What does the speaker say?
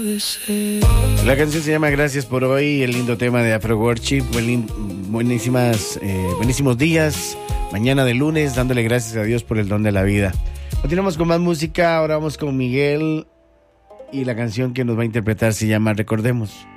de ser. La canción se llama Gracias por hoy, el lindo tema de Afro Worship. Buenísimos días. Mañana de lunes, dándole gracias a Dios por el don de la vida. Continuamos con más música. Ahora vamos con Miguel y la canción que nos va a interpretar se llama Recordemos.